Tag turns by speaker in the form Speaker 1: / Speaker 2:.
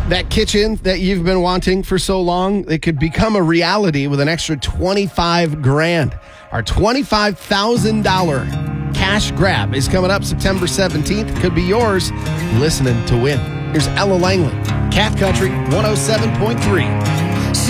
Speaker 1: That kitchen that you've been wanting for so long, it could become a reality with an extra $25,000. Our $25,000 cash grab is coming up September 17th. Could be yours. Listening to win. Here's Ella Langley, Cat Country 107.3.